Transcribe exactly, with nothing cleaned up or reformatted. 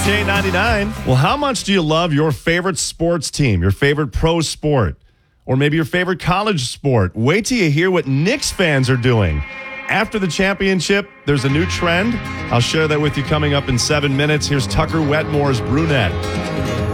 K ninety-nine. Well, how much do you love your favorite sports team, your favorite pro sport, or maybe your favorite college sport? Wait till you hear what Knicks fans are doing. After the championship, there's a new trend. I'll share that with you coming up in seven minutes. Here's Tucker Wetmore's Brunette.